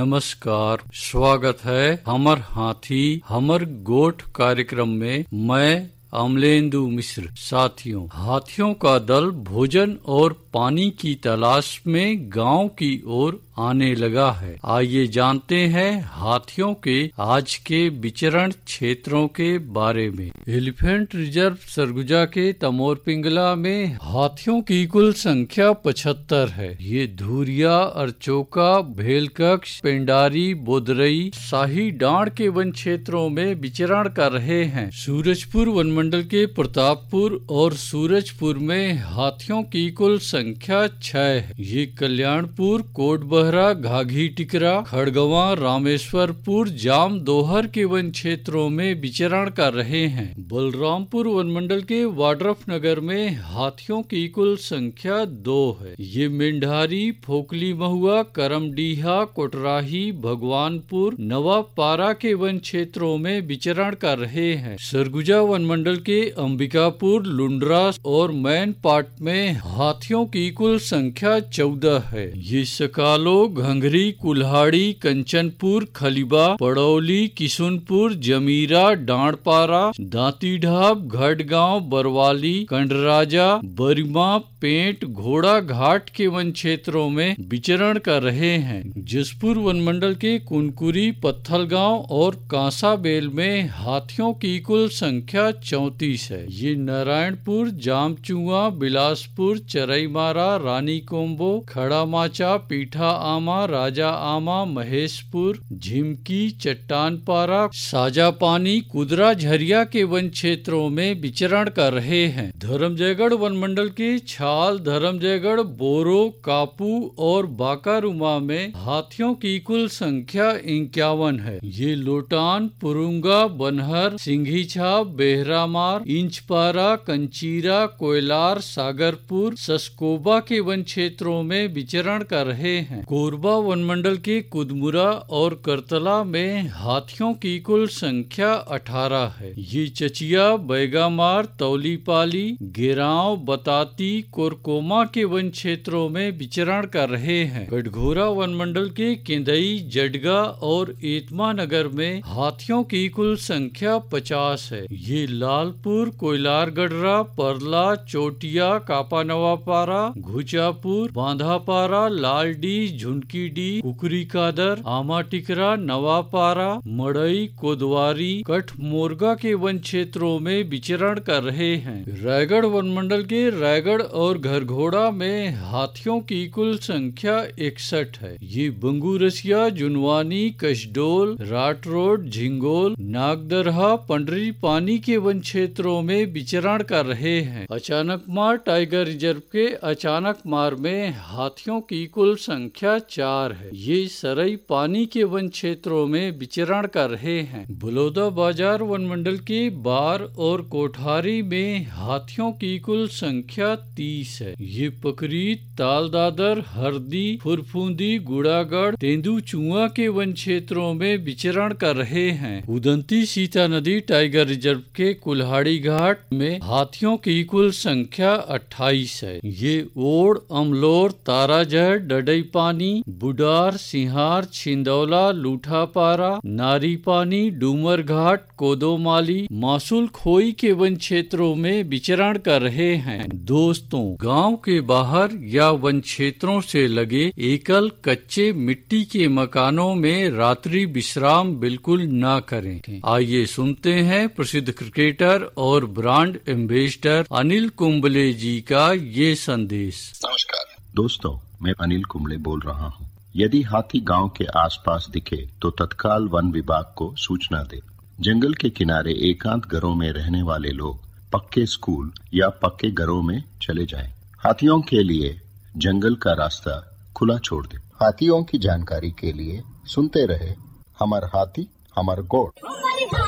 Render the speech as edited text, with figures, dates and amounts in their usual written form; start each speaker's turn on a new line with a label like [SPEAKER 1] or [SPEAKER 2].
[SPEAKER 1] नमस्कार, स्वागत है हमर हाथी हमर गोठ कार्यक्रम में। मैं अमलेंदु मिश्र। साथियों, हाथियों का दल भोजन और पानी की तलाश में गांव की ओर आने लगा है। आइए जानते हैं हाथियों के आज के विचरण क्षेत्रों के बारे में। एलिफेंट रिजर्व सरगुजा के तमोर पिंगला में हाथियों की कुल संख्या 75 है। ये धुरिया, अरचोका, भेलकक्ष, पेंडारी, बोदरई, शाही डांड के वन क्षेत्रों में विचरण कर रहे हैं। सूरजपुर वन मंडल के प्रतापपुर और सूरजपुर में हाथियों की कुल संख्या 6 है। ये कल्याणपुर, कोटबहरा, घाघी टिकरा, खड़गवा, रामेश्वरपुर, जाम दोहर के वन क्षेत्रों में विचरण कर रहे हैं। बलरामपुर वन मंडल के वाड्रफ नगर में हाथियों की कुल संख्या 2 है। ये मेंढारी, फोकली महुआ, करमडीहा, कोटराही, भगवानपुर, नवापारा के वन क्षेत्रों में विचरण कर रहे हैं। सरगुजा वन मंडल के अंबिकापुर, लुंड्रा और मैन पाट में हाथियों की कुल संख्या 14 है। ये सकालो, घंघरी, कुल्हाड़ी, कंचनपुर, खलीबा, पड़ौली, किशुनपुर, जमीरा, डांडपारा, दांतीढाब, घटगांव, बरवाली, कंडराजा, बरिमा, पेंट, घोड़ा घाट के वन क्षेत्रों में विचरण कर रहे हैं। जसपुर वन मंडल के कुनकुरी, पत्थलगांव और कांसाबेल में हाथियों की कुल संख्या 34 है। ये नारायणपुर, जामचुआ, बिलासपुर, चरईमारा, रानी कोम्बो, खड़ा माचा, पीठा आमा, राजा आमा, महेशपुर, झिमकी, चट्टानपारा, साजापानी, कुदरा, झरिया के वन क्षेत्रों में विचरण कर रहे हैं। धर्मजयगढ़ वन मंडल के छाल, धर्मजयगढ़, बोरो, कापू और बाकारुमा में हाथियों की कुल संख्या 51 है। ये लोटान, पुरुंगा, बनहर, सिंघीछाप, बेहरामार, इंचपारा, कंचीरा, कोयलार, सागरपुर, सस्कोबा के वन क्षेत्रों में विचरण कर रहे हैं। कोरबा वन मंडल के कुदमुरा और करतला में हाथियों की कुल संख्या 18 है। ये चचिया, बैगामार, तौलीपाली, गेराव, बताती, कोरकोमा के वन क्षेत्रों में विचरण कर रहे हैं। कटघोरा वन मंडल के केंदई, जडगा और एतमा नगर में हाथियों की कुल संख्या 50 है। ये लालपुर, कोयलारगढ़रा, परला, चोटिया, कापा नवापारा, घुचापुर, बांधापारा, लालडी, झुनकीडी, कुकरी कादर, आमा टिकरा, नवापारा, मड़ई, कोदवारी, कठ मोरगा के वन क्षेत्रों में विचरण कर रहे हैं। रायगढ़ वन मंडल के रायगढ़ और घरघोड़ा में हाथियों की कुल संख्या 61 है। ये बंगूरसिया, जुनवानी, कशडोल, राट रोड, झिंगोल, नागदरहा, पंडरी पानी के वन क्षेत्रों में विचरण कर रहे हैं। अचानक मार टाइगर रिजर्व के अचानक मार में हाथियों की कुल संख्या 4 है। ये सरई पानी के वन क्षेत्रों में विचरण कर रहे हैं। बलौदा बाजार वन मंडल के बार और कोठारी में हाथियों की कुल संख्या 30 है। ये पकरी, तालदादर, हरदी, फुरफुंदी, गुड़ागढ़, तेंदुचुआ के वन क्षेत्रों में विचरण कर रहे हैं। उदंती सीता नदी टाइगर रिजर्व के कुल्हाड़ी घाट में हाथियों की कुल संख्या 28 है। ये ओड़, अमलोर, ताराजहर, डडई पानी, बुडार, सिंहार, छिंदौला, लूठापारा, नारी पानी, डूमर घाट, कोदोमाली, मासूल खोई के वन क्षेत्रों में विचरण कर रहे हैं। दोस्तों, गांव के बाहर या वन क्षेत्रों से लगे एकल कच्चे मिट्टी के मकानों में रात्रि विश्राम बिल्कुल ना करें। आइए सुनते हैं प्रसिद्ध क्रिकेटर और ब्रांड एम्बेसडर अनिल कुंबले जी का ये संदेश।
[SPEAKER 2] नमस्कार दोस्तों, मैं अनिल कुंबले बोल रहा हूँ। यदि हाथी गांव के आसपास दिखे तो तत्काल वन विभाग को सूचना दे। जंगल के किनारे एकांत घरों में रहने वाले लोग पक्के स्कूल या पक्के घरों में चले जाएं। हाथियों के लिए जंगल का रास्ता खुला छोड़ दे। हाथियों की जानकारी के लिए सुनते रहे हमार हाथी हमार गोठ।